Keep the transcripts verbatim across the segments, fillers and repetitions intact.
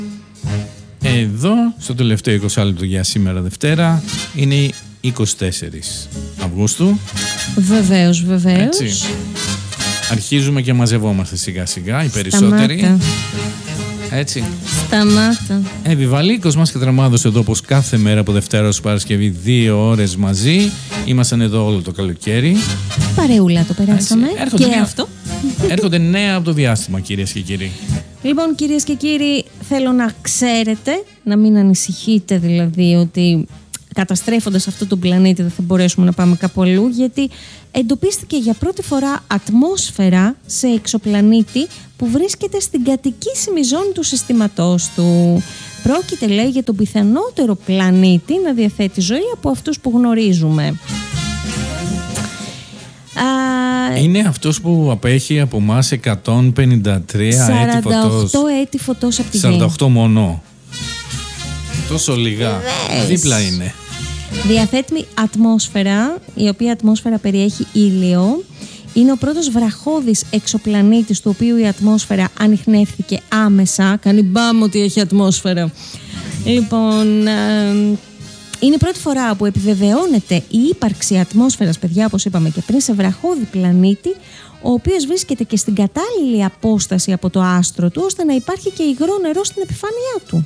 Εδώ, στο τελευταίο είκοσι λεπτό για σήμερα Δευτέρα, είναι η είκοσι τέσσερις Αυγούστου. Βεβαίως, βεβαίως. Έτσι. Αρχίζουμε και μαζευόμαστε σιγά σιγά, οι περισσότεροι. Σταμάτα. Έτσι. Σταμάτα. Εύη Βαλίκος, μας και Τραμάδος εδώ, όπως κάθε μέρα από Δευτέρα ως Παρασκευή, δύο ώρες μαζί. Ήμασταν εδώ όλο το καλοκαίρι. Παρεούλα το περάσαμε. Και νέα, αυτό. Έρχονται νέα από το διάστημα, κυρίες και κύριοι. Λοιπόν, κυρίες και κύριοι, θέλω να ξέρετε, να μην ανησυχείτε δηλαδή ότι καταστρέφοντας αυτό τον πλανήτη δεν θα μπορέσουμε να πάμε κάπου αλλού, γιατί εντοπίστηκε για πρώτη φορά ατμόσφαιρα σε εξωπλανήτη που βρίσκεται στην κατοικήσιμη ζώνη του συστήματός του. Πρόκειται, λέει, για τον πιθανότερο πλανήτη να διαθέτει ζωή από αυτούς που γνωρίζουμε. Είναι αυτός που απέχει από εμάς εκατόν πενήντα τρία έτη φωτός. σαράντα οκτώ έτη φωτός από τη Γη. σαράντα οκτώ μόνο. Τόσο λίγα. Βες. Δίπλα είναι. Διαθέτει ατμόσφαιρα, η οποία ατμόσφαιρα περιέχει ήλιο. Είναι ο πρώτος βραχώδης εξωπλανήτης του οποίου η ατμόσφαιρα ανιχνεύθηκε άμεσα. Κάνει μπάμ ότι έχει ατμόσφαιρα. Λοιπόν, είναι η πρώτη φορά που επιβεβαιώνεται η ύπαρξη ατμόσφαιρας, παιδιά, όπως είπαμε και πριν, σε βραχώδη πλανήτη, ο οποίος βρίσκεται και στην κατάλληλη απόσταση από το άστρο του, ώστε να υπάρχει και υγρό νερό στην επιφάνειά του.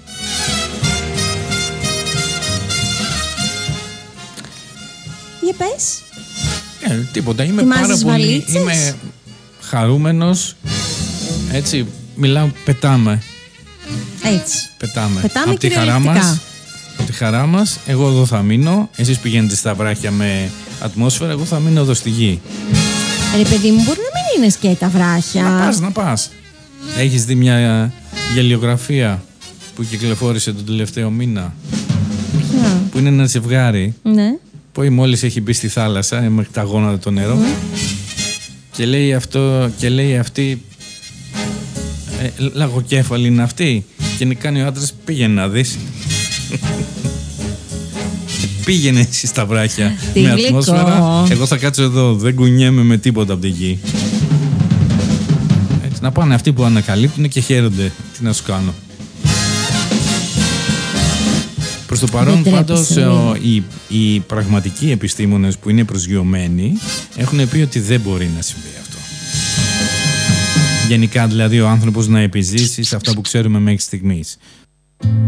Για πες. Ε, τίποτα. Είμαι Ετοιμάζεις πάρα πολύ. βαλίτσες? Είμαι χαρούμενος. Έτσι, μιλάω, πετάμε. Έτσι. Πετάμε. Πετάμε από τη χαρά μας. Από τη χαρά μας, εγώ εδώ θα μείνω. Εσείς πηγαίνετε στα βράχια με ατμόσφαιρα, εγώ θα μείνω εδώ στη γη. Ρε παιδί μου, μπορεί να μην είναι σκέτα βράχια. Να πας, να πας. Έχεις δει μια γελιογραφία που κυκλοφόρησε τον τελευταίο μήνα? Ποια? Που είναι ένα ζευγάρι. Ναι. Που μόλις έχει μπει στη θάλασσα, μέχρι τα γόνατα το νερό. Mm. Και λέει αυτό, και λέει αυτή, ε, λαγοκέφαλη είναι αυτή. Και κάνει ο άντρας, πήγαινε να δεις. Πήγαινε εσύ στα βράχια με ατμόσφαιρα. Εγώ θα κάτσω εδώ, δεν κουνιέμαι με τίποτα από τη γη. Έτσι, να πάνε αυτοί που ανακαλύπτουν και χαίρονται. Τι να σου κάνω. Προς το παρόν πάντως οι, οι πραγματικοί επιστήμονες που είναι προσγειωμένοι έχουν πει ότι δεν μπορεί να συμβεί αυτό. Γενικά δηλαδή ο άνθρωπος να επιζήσει σε αυτά που ξέρουμε μέχρι στιγμής.